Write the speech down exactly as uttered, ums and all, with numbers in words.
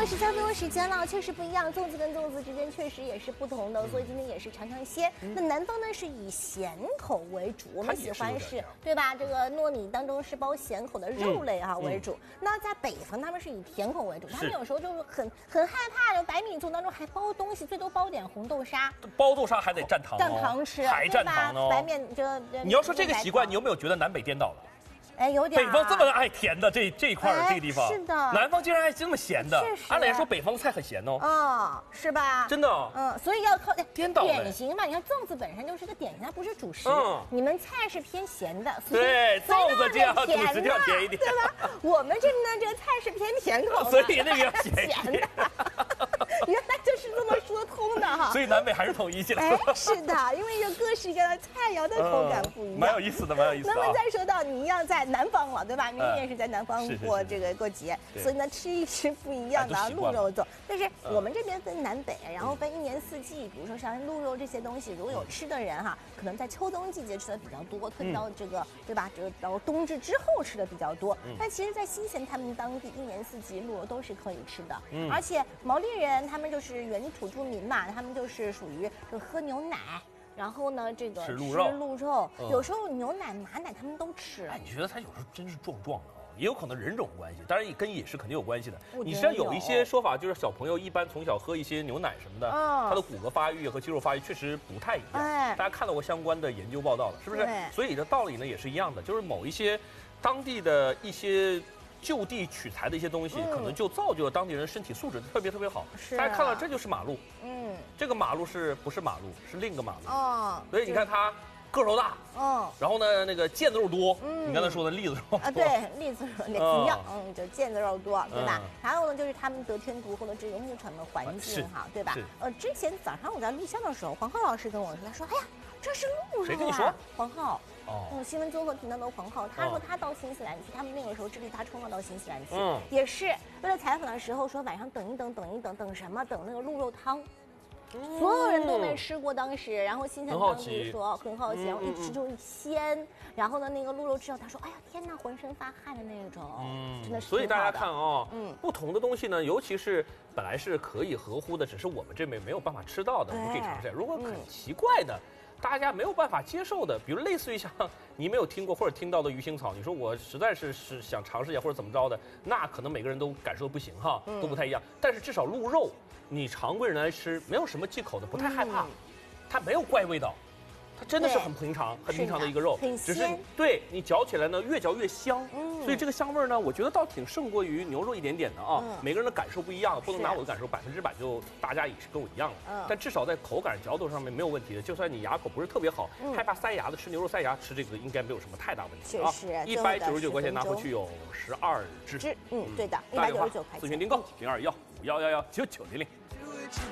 又是三分钟时间了，确实不一样，粽子跟粽子之间确实也是不同的，所以今天也是尝尝鲜。嗯、那南方呢是以咸口为主，我们喜欢是，对吧？这个糯米当中是包咸口的肉类哈、啊嗯、为主。那在北方他们是以甜口为主，他们有时候就是很很害怕，就白米粽当中还包东西，最多包点红豆沙。 包豆沙还得蘸糖、哦， 蘸糖吃， 还蘸糖哦。 白面这你要说这个习惯，你有没有觉得南北颠倒了？ 哎，有点、啊。 北方这么爱甜的这这一块、哎、这个地方， 是的。 南方竟然爱这么咸的，按理来说北方菜很咸哦。 哦，是吧？ 真的、哦。 嗯，所以要靠颠倒典型嘛。你看粽子本身就是个点心，它不是主食。 嗯。 你们菜是偏咸的， 对，粽子这样主食就要甜一点， 对吧？我们这呢，这个菜是偏甜口的， 所以那个要咸一点。原来就是这么说通的哈， 所以南北还是统一起来了。 哎，是的，因为有各式各样的菜肴的口感不一样， 蛮有意思的，蛮有意思的。 那么再说到你要在南方了，对吧？明年也是在南方过这个过节，所以呢吃一吃不一样的鹿肉粽。但是我们这边分南北，然后分一年四季，比如说像鹿肉这些东西，如果有吃的人哈，可能在秋冬季节吃的比较多，特别到这个对吧？这个到冬至之后吃的比较多。但其实，在新县他们当地一年四季鹿肉都是可以吃的，而且毛利人他们就是原土著民嘛，他们就是属于就喝牛奶，然后呢这个吃鹿肉， 吃鹿肉，嗯、有时候牛奶、马奶他们都吃。 哎，你觉得他有时候真是壮壮的哦，也有可能人种关系，当然也跟饮食肯定有关系的。你实际上有一些说法，就是小朋友一般从小喝一些牛奶什么的，嗯、他的骨骼发育和肌肉发育确实不太一样。哎，大家看到过相关的研究报道了，是不是？所以这道理呢也是一样的，就是某一些当地的一些。就地取材的一些东西，嗯、可能就造就了当地人身体素质特别特别好。 是、啊， 大家看到这就是马路，嗯，这个马路是不是马路？是另一个马路。哦，所以你看它个头大，嗯，然后呢那个腱子肉多，嗯，你刚才说的栗子肉啊，对，栗子肉那个样，嗯，就腱子肉多，对吧？嗯、还有呢就是他们得天独厚的这个牧场的环境哈，对吧？呃，之前早上我在录像的时候，黄浩老师跟我说，他说，哎呀，这是鹿肉啊！ 谁跟你说？ 黄浩。哦，嗯，新闻综合频道的黄浩，他说他到新西兰去，他们那个时候智力他冲了到新西兰去，嗯，也是为了采访的时候说晚上等一等，等一等，等什么？等那个鹿肉汤。嗯、所有人都没吃过当时，然后新西兰当地说很好奇，然后一吃就鲜，然后呢那个鹿肉吃到，他说哎呀天哪，浑身发汗的那种，嗯，真的是。 所以大家看啊、哦，嗯，不同的东西呢，尤其是本来是可以合乎的，只是我们这边没有办法吃到的，我们可以尝试。如果很奇怪的。大家没有办法接受的，比如类似于像你没有听过或者听到的鱼腥草，你说我实在是是想尝试一下或者怎么着的，那可能每个人都感受不行哈，都不太一样。但是至少鹿肉，你常规人来吃，没有什么忌口的，不太害怕，它没有怪味道。它真的是很平常、很平常的一个肉，只是对你嚼起来呢，越嚼越香。嗯，所以这个香味呢，我觉得倒挺胜过于牛肉一点点的啊。嗯、每个人的感受不一样，不能拿我的感受百分之百就大家也是跟我一样的。嗯，但至少在口感、嚼头上面没有问题的。就算你牙口不是特别好，嗯、害怕塞牙的，吃牛肉塞牙，吃这个应该没有什么太大问题啊。 是一百九十九块钱拿回去有十二只。 嗯，对的，一百九十九块钱。 咨询订购零二幺五幺幺幺九九零零。